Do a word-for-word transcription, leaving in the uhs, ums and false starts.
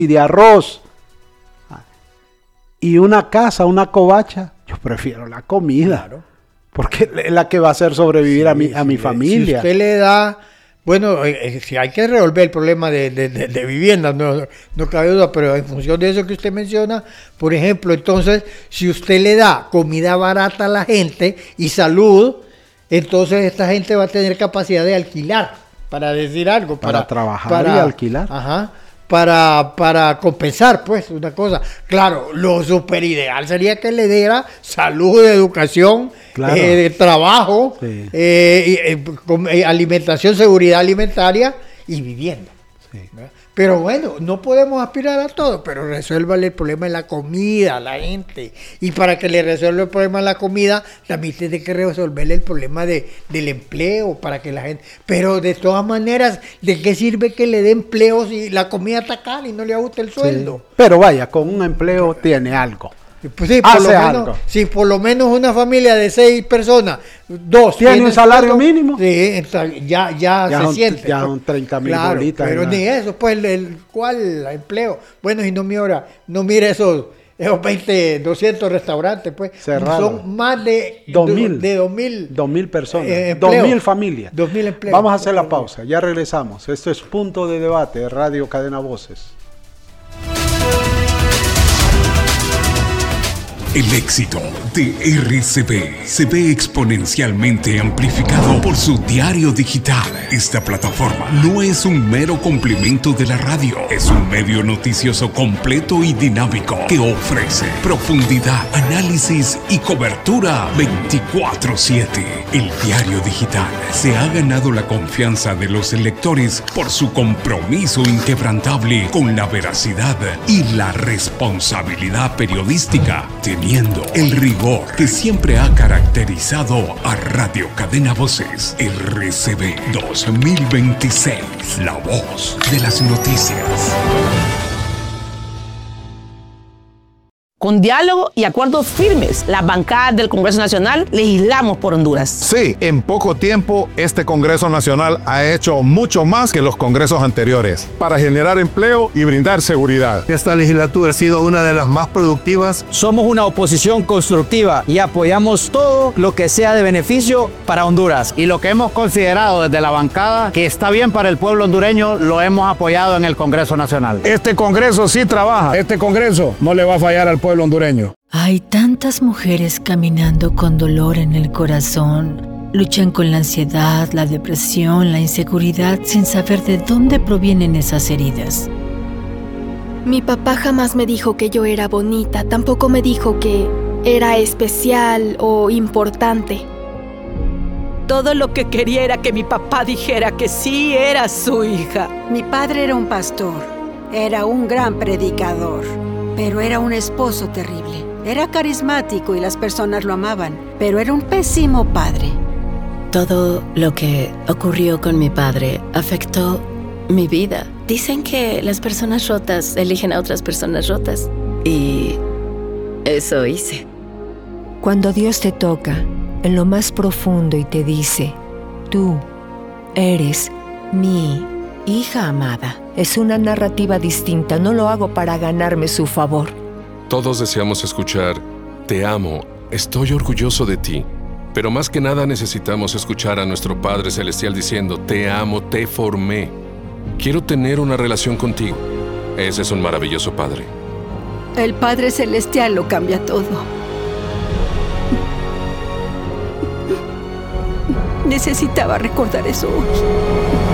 y de arroz y una casa, una covacha, yo prefiero la comida. Claro. Porque es la que va a hacer sobrevivir sí, a mi, a si mi le, familia. Si usted le da, bueno, eh, si hay que resolver el problema de, de, de, de vivienda, no, no cabe duda, pero en función de eso que usted menciona, por ejemplo, entonces, si usted le da comida barata a la gente y salud, entonces esta gente va a tener capacidad de alquilar, para decir algo. Para, para trabajar para, y alquilar. Ajá. Para, para compensar, pues, una cosa. Claro, lo super ideal sería que le diera salud, educación, claro. eh, trabajo, sí. eh, eh, alimentación, seguridad alimentaria y vivienda. Sí. Pero bueno, no podemos aspirar a todo, pero resuélvale el problema de la comida a la gente. Y para que le resuelva el problema de la comida, también tiene que resolverle el problema de, del empleo, para que la gente... Pero de todas maneras, ¿de qué sirve que le dé empleo si la comida está cara y no le ajusta el sueldo? Sí. Pero vaya, con un empleo tiene algo. Pues sí, por Hace lo menos, algo. Si por lo menos una familia de seis personas, dos tiene un salario sueldo, mínimo, sí, ya, ya, ya se son, siente. Ya son treinta mil claro, bolitas. Pero ni eso, pues, el, el ¿cuál empleo? Bueno, y no mira, no mire esos, esos veinte, doscientos restaurantes, pues. Cerrado. Son más de dos mil. De dos mil. Dos mil personas. Eh, dos mil familias. Dos mil empleos. Vamos a hacer la pausa, ya regresamos. Esto es Punto de Debate de Radio Cadena Voces. El éxito de R C B se ve exponencialmente amplificado por su diario digital. Esta plataforma no es un mero complemento de la radio, es un medio noticioso completo y dinámico que ofrece profundidad, análisis y cobertura veinticuatro siete. El diario digital se ha ganado la confianza de los lectores por su compromiso inquebrantable con la veracidad y la responsabilidad periodística, teniendo el rigor que siempre ha caracterizado a Radio Cadena Voces. R C B dos mil veintiséis, la voz de las noticias. Con diálogo y acuerdos firmes, las bancadas del Congreso Nacional legislamos por Honduras. Sí, en poco tiempo este Congreso Nacional ha hecho mucho más que los congresos anteriores para generar empleo y brindar seguridad. Esta legislatura ha sido una de las más productivas. Somos una oposición constructiva y apoyamos todo lo que sea de beneficio para Honduras. Y lo que hemos considerado desde la bancada que está bien para el pueblo hondureño, lo hemos apoyado en el Congreso Nacional. Este Congreso sí trabaja. Este Congreso no le va a fallar al pueblo hondureño. Hay tantas mujeres caminando con dolor en el corazón. Luchan con la ansiedad, la depresión, la inseguridad sin saber de dónde provienen esas heridas. Mi papá jamás me dijo que yo era bonita, tampoco me dijo que era especial o importante. Todo lo que quería era que mi papá dijera que sí era su hija. Mi padre era un pastor, era un gran predicador. Pero era un esposo terrible. Era carismático y las personas lo amaban, pero era un pésimo padre. Todo lo que ocurrió con mi padre afectó mi vida. Dicen que las personas rotas eligen a otras personas rotas. Y eso hice. Cuando Dios te toca en lo más profundo y te dice, tú eres mi hija amada. Es una narrativa distinta, no lo hago para ganarme su favor. Todos deseamos escuchar, te amo, estoy orgulloso de ti. Pero más que nada necesitamos escuchar a nuestro Padre Celestial diciendo, te amo, te formé. Quiero tener una relación contigo. Ese es un maravilloso Padre. El Padre Celestial lo cambia todo. Necesitaba recordar eso hoy.